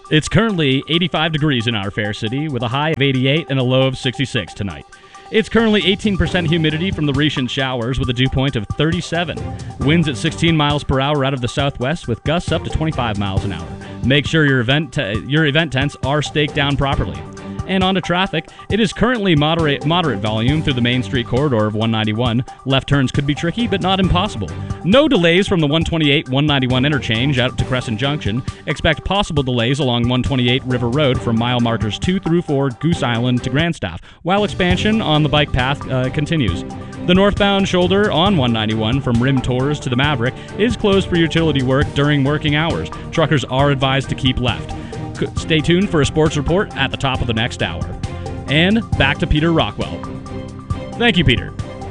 It's currently 85 degrees in our fair city, with a high of 88 and a low of 66 tonight. It's currently 18% humidity from the recent showers, with a dew point of 37. Winds at 16 miles per hour out of the southwest, with gusts up to 25 miles an hour. Make sure your event tents are staked down properly. And on to traffic. It is currently moderate volume through the Main Street corridor of 191. Left turns could be tricky, but not impossible. No delays from the 128-191 interchange out to Crescent Junction. Expect possible delays along 128 River Road from mile markers 2 through 4 Goose Island to Grandstaff, while expansion on the bike path continues. The northbound shoulder on 191 from Rim Tours to the Maverick is closed for utility work during working hours. Truckers are advised to keep left. Stay tuned for a sports report at the top of the next hour. And back to Peter Rockwell. Thank you, Peter.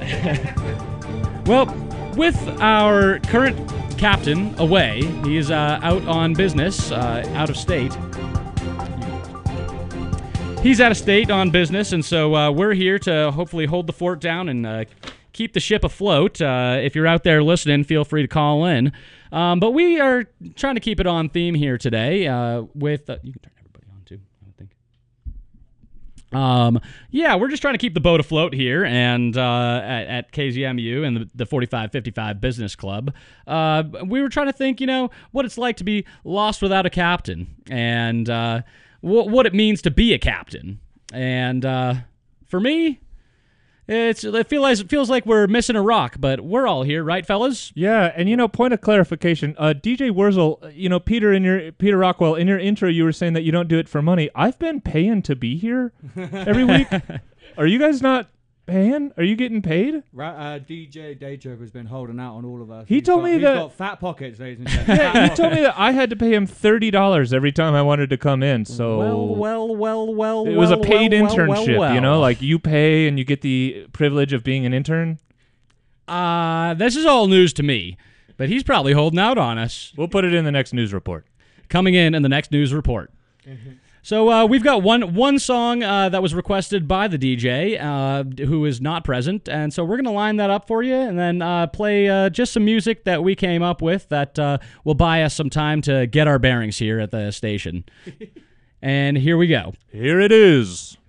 Well, with our current captain away, he is out on business, out of state. He's out of state on business, and so we're here to hopefully hold the fort down and keep the ship afloat. If you're out there listening, feel free to call in. But we are trying to keep it on theme here today with... you can turn everybody on, too, I think. We're just trying to keep the boat afloat here and at KZMU and the 4555 Business Club. We were trying to think, what it's like to be lost without a captain and what it means to be a captain. And for me... It feels like we're missing a rock, but we're all here, right, fellas? Yeah, and point of clarification, DJ Wurzel, Peter Rockwell, in your intro, you were saying that you don't do it for money. I've been paying to be here every week. Are you guys not paying? Are you getting paid? DJ Daytrip has been holding out on all of us. He's got fat pockets, ladies and gentlemen. Yeah, he told me that I had to pay him $30 every time I wanted to come in. So well. It was a paid internship, like you pay and you get the privilege of being an intern. This is all news to me, but he's probably holding out on us. We'll put it in the next news report. Coming in the next news report. So we've got one song that was requested by the DJ who is not present, and so we're going to line that up for you and then play just some music that we came up with that will buy us some time to get our bearings here at the station. And here we go. Here it is.